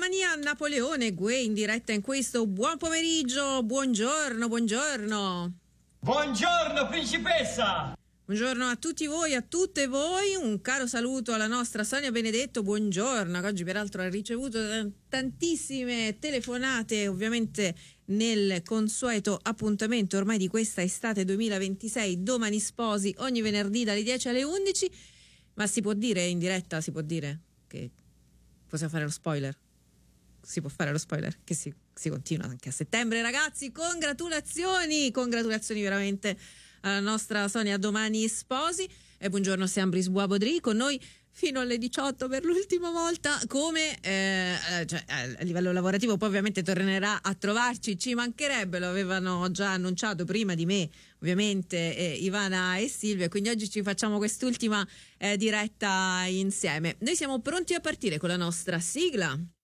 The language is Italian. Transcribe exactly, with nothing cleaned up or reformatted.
Mania, Napoleone Gue in diretta in questo buon pomeriggio, buongiorno, buongiorno. Buongiorno principessa! Buongiorno a tutti voi, a tutte voi, un caro saluto alla nostra Sonia Benedetto, buongiorno, che oggi peraltro ha ricevuto tantissime telefonate, ovviamente nel consueto appuntamento ormai di questa estate duemilaventisei, Domani Sposi, ogni venerdì dalle dieci alle undici, ma si può dire in diretta, si può dire che possiamo fare lo spoiler? Si può fare lo spoiler? Che si, si continua anche a settembre, ragazzi, congratulazioni, congratulazioni veramente alla nostra Sonia Domani Sposi. E buongiorno a Ambris Boisbaudry con noi fino alle diciotto per l'ultima volta, come eh, cioè, a livello lavorativo poi ovviamente tornerà a trovarci, ci mancherebbe, lo avevano già annunciato prima di me ovviamente eh, Ivana e Silvia, quindi oggi ci facciamo quest'ultima eh, diretta insieme. Noi siamo pronti a partire con la nostra sigla.